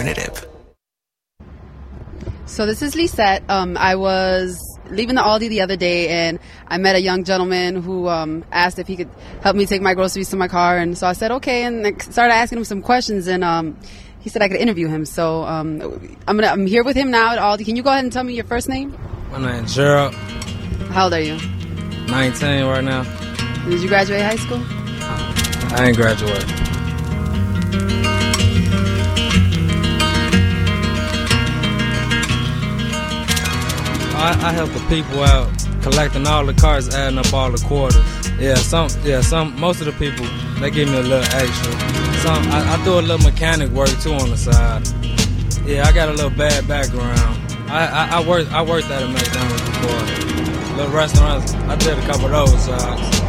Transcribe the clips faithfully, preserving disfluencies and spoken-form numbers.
Alternative. So this is Lisette. Um, I was leaving the Aldi the other day, and I met a young gentleman who um, asked if he could help me take my groceries to my car. And so I said, okay, and I started asking him some questions, and um, he said I could interview him. So um, I'm gonna, I'm here with him now at Aldi. Can you go ahead and tell me your first name? My name's Gerald. How old are you? nineteen right now. Did you graduate high school? I ain't graduated. I, I help the people out, collecting all the cards, adding up all the quarters. Yeah, some, yeah, some, most of the people, they give me a little extra. Some, I, I do a little mechanic work too on the side. Yeah, I got a little bad background. I, I, I worked, I worked at a McDonald's before, little restaurants. I did a couple of those jobs.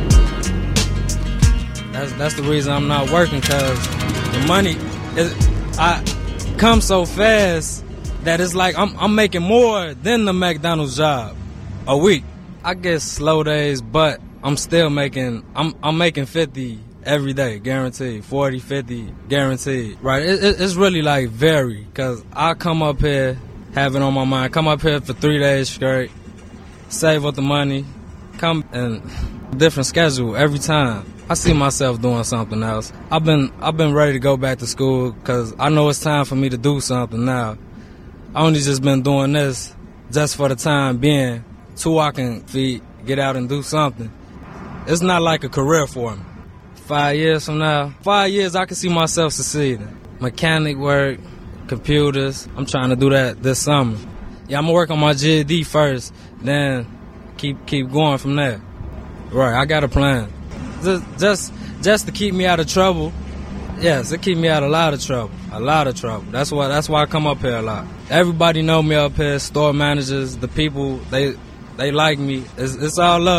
That's that's the reason I'm not working, cause the money is, I come so fast that it's like I'm I'm making more than the McDonald's job a week. I get slow days, but I'm still making I'm I'm making fifty every day, guaranteed. forty, fifty, guaranteed. Right? It, it, it's really like vary, cause I come up here, have it on my mind. Come up here for three days straight, save up the money, come and different schedule every time. I see myself doing something else. I've been I've been ready to go back to school because I know it's time for me to do something now. I only just been doing this just for the time being, till I can feed, get out and do something. It's not like a career for me. Five years from now, five years I can see myself succeeding. Mechanic work, computers. I'm trying to do that this summer. Yeah, I'm gonna work on my G E D first, then keep keep going from there. Right, I got a plan. Just, just, just to keep me out of trouble. Yes, it keep me out of a lot of trouble. A lot of trouble. That's why. That's why I come up here a lot. Everybody know me up here. Store managers, the people, they, they like me. It's, it's all love.